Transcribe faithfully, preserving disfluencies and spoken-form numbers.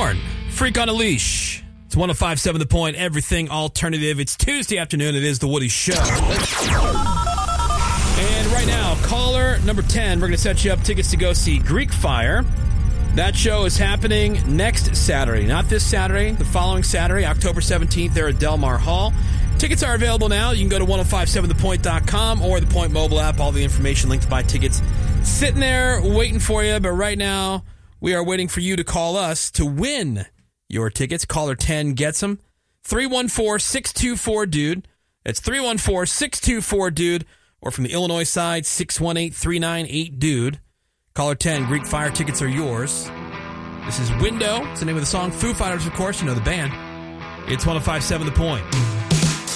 Korn, Freak on a Leash. It's one oh five point seven The Point, everything alternative. It's Tuesday afternoon. It is The Woody Show. And right now, caller number ten, we're going to set you up tickets to go see Greek Fire. That show is happening next Saturday. Not this Saturday, the following Saturday, October seventeenth, there at Del Mar Hall. Tickets are available now. You can go to ten fifty-seven the point dot com or the Point mobile app. All the information linked to buy tickets sitting there waiting for you. But right now, we are waiting for you to call us to win your tickets. Caller ten gets them. three one four, six two four, dude. That's three one four, six two four, dude. Or from the Illinois side, six one eight, three nine eight, dude. Caller ten, Greek Fire tickets are yours. This is Window. It's the name of the song. Foo Fighters, of course. You know the band. It's ten fifty-seven The Point.